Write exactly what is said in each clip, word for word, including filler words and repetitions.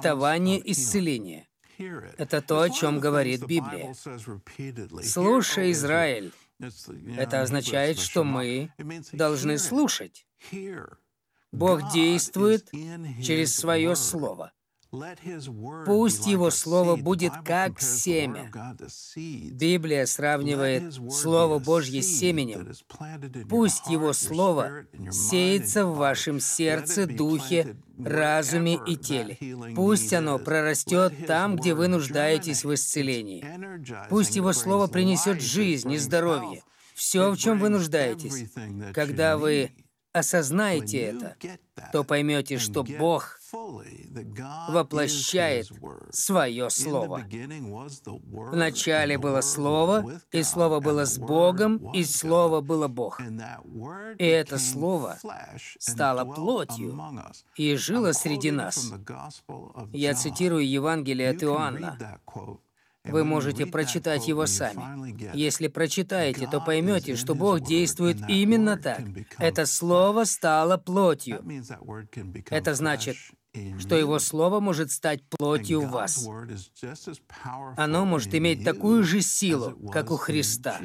обетование исцеления. Это то, о чем говорит Библия. «Слушай, Израиль». Это означает, что мы должны слушать. Бог действует через Свое Слово. Пусть Его Слово будет как семя. Библия сравнивает Слово Божье с семенем. Пусть Его Слово сеется в вашем сердце, духе, разуме и теле. Пусть оно прорастет там, где вы нуждаетесь в исцелении. Пусть Его Слово принесет жизнь и здоровье. Все, в чем вы нуждаетесь. Когда вы осознаете это, то поймете, что Бог воплощает Свое Слово. Вначале было Слово, и Слово было с Богом, и Слово было Бог. И это Слово стало плотью и жило среди нас. Я цитирую Евангелие от Иоанна. Вы можете прочитать его сами. Если прочитаете, то поймете, что Бог действует именно так. Это Слово стало плотью. Это значит, что Его Слово может стать плотью в вас. Оно может иметь такую же силу, как у Христа.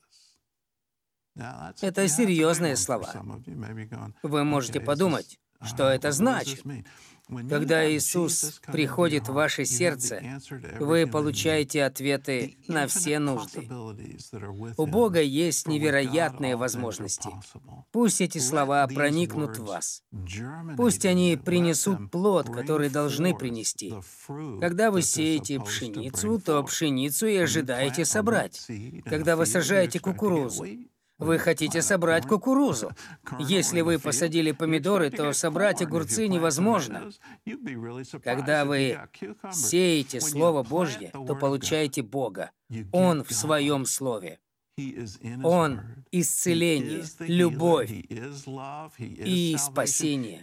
Это серьезные слова. Вы можете подумать, что это значит. Когда Иисус приходит в ваше сердце, вы получаете ответы на все нужды. У Бога есть невероятные возможности. Пусть эти слова проникнут в вас. Пусть они принесут плод, который должны принести. Когда вы сеете пшеницу, то пшеницу и ожидаете собрать. Когда вы сажаете кукурузу, вы хотите собрать кукурузу. Если вы посадили помидоры, то собрать огурцы невозможно. Когда вы сеете Слово Божье, то получаете Бога. Он в Своем Слове. Он — исцеление, любовь и спасение.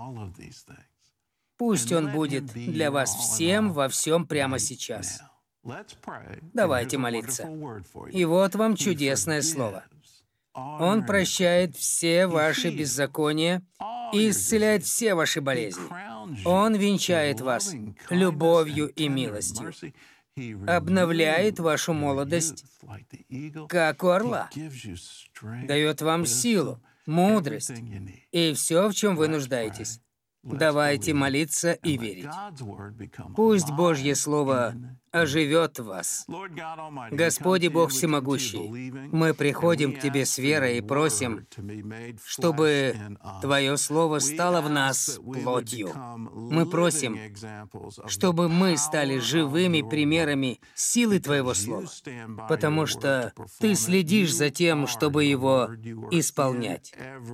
Пусть Он будет для вас всем во всем прямо сейчас. Давайте молиться. И вот вам чудесное слово. Он прощает все ваши беззакония и исцеляет все ваши болезни. Он венчает вас любовью и милостью, обновляет вашу молодость, как у орла, дает вам силу, мудрость и все, в чем вы нуждаетесь. Давайте молиться и верить. Пусть Божье Слово оживет в вас. Господи Бог Всемогущий, мы приходим к Тебе с верой и просим, чтобы Твое Слово стало в нас плотью. Мы просим, чтобы мы стали живыми примерами силы Твоего Слова, потому что Ты следишь за тем, чтобы его исполнять.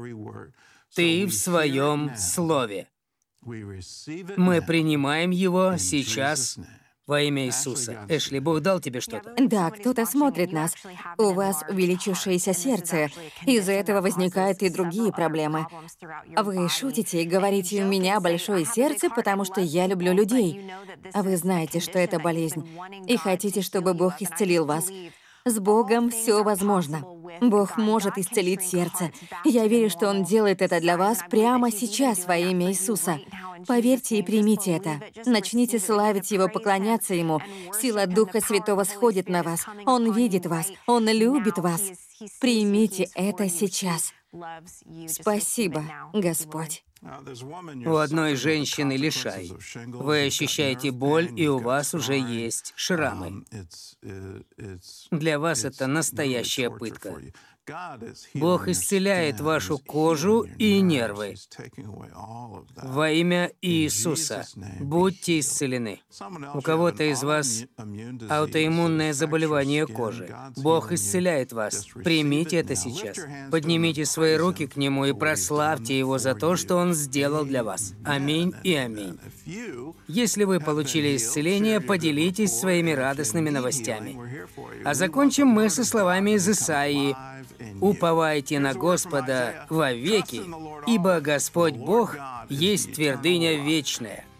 Ты в Своем Слове. Мы принимаем его сейчас во имя Иисуса. Эшли, Бог дал тебе что-то? Да, кто-то смотрит нас. У вас увеличившееся сердце. Из-за этого возникают и другие проблемы. Вы шутите и говорите, у меня большое сердце, потому что я люблю людей. А вы знаете, что это болезнь, и хотите, чтобы Бог исцелил вас. С Богом все возможно. Бог может исцелить сердце. Я верю, что Он делает это для вас прямо сейчас во имя Иисуса. Поверьте и примите это. Начните славить Его, поклоняться Ему. Сила Духа Святого сходит на вас. Он видит вас. Он любит вас. Примите это сейчас. Спасибо, Господь. У одной женщины лишай. Вы ощущаете боль, и у вас уже есть шрамы. Для вас это настоящая пытка. Бог исцеляет вашу кожу и нервы. Во имя Иисуса будьте исцелены. У кого-то из вас аутоиммунное заболевание кожи. Бог исцеляет вас. Примите это сейчас. Поднимите свои руки к Нему и прославьте Его за то, что Он сделал для вас. Аминь и аминь. Если вы получили исцеление, поделитесь своими радостными новостями. А закончим мы со словами из Исаии. «Уповайте на Господа вовеки, ибо Господь Бог есть твердыня вечная».